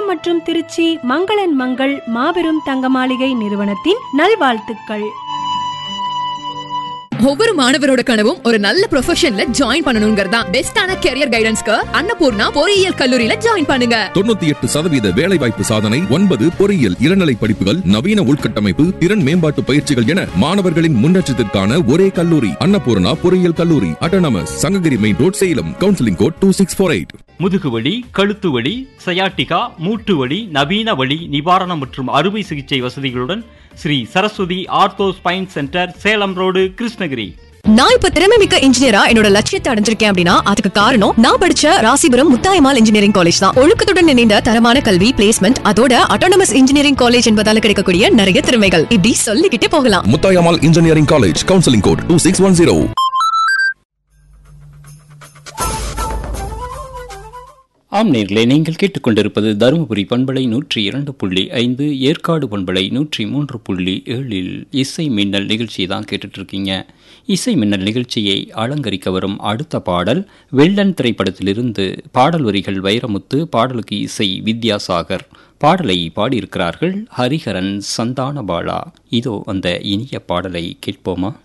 சேலம் மற்றும் திருச்சி மங்களன் மங்கள் மாபெரும் தங்க மாளிகை நிறுவனத்தின் நல்வாழ்த்துக்கள். ஒவ்வொரு மாணவரோட கனவும் ஒரு நல்ல ப்ரொஃபஷன்ல ஜாயின் பண்ணணும்ங்கறதா. பெஸ்டான கரியர் கைடன்ஸ்க்கு அன்னபூர்ணா பொறியியல் கல்லூரியில ஜாயின் பண்ணுங்க. 98% வேலை வாய்ப்பு சாதனை, 9 பொறியியல் இளநிலை படிப்புகள், நவீன உள்கட்டமைப்பு, திறன் மேம்பாட்டு பயிற்சிகள் என மாணவர்களின் முன்னேற்றத்திற்கான ஒரே கல்லூரி அன்னபூர்ணா பொறியியல் கல்லூரி, autonomous, Sankagiri main road, Salem. Counselling code 2648. முதுகுவலி, கழுத்து வலி, சயாட்டிகா, மூட்டு வலி, நவீன வலி நிவாரணம் மற்றும் அறுவை சிகிச்சை வசதிகளுடன் Sri Saraswati ortho spine centre, Salem road, Krishnagiri. நான் இப்ப திறமை மிக்க இன்ஜினியரா என்னோட லட்சியத்தை அடைஞ்சிருக்கேன் அப்படின்னா அதுக்கு காரணம் நான் படிச்ச ராசிபுரம் முத்தாயம்மாள் இன்ஜினியரிங் காலேஜ் தான். ஒழுக்கத்துடன் இணைந்த தரமான கல்வி, பிளேஸ்மெண்ட், அதோட அட்டானமஸ் இன்ஜினியரிங் காலேஜ் என்பதால கிடைக்கக்கூடிய நிறைய திறமைகள் இப்படி சொல்லிக்கிட்டே போகலாம். Muthayammal engineering college, counselling code 2610. ஆம் நேயர்களே, நீங்கள் கேட்டுக்கொண்டிருப்பது தருமபுரி பண்பலை 102.5, ஏற்காடு பண்பலை 103.7 இசை மின்னல் நிகழ்ச்சியை தான் கேட்டுட்டு இருக்கீங்க. இசை மின்னல் நிகழ்ச்சியை அலங்கரிக்க வரும் அடுத்த பாடல் வெள்ளன் திரைப்படத்திலிருந்து. பாடல் வரிகள் வைரமுத்து, பாடலுக்கு இசை வித்யாசாகர். பாடலை பாடியிருக்கிறார்கள் ஹரிஹரன், சந்தானபாலா. இதோ அந்த இனிய பாடலை கேட்போமா?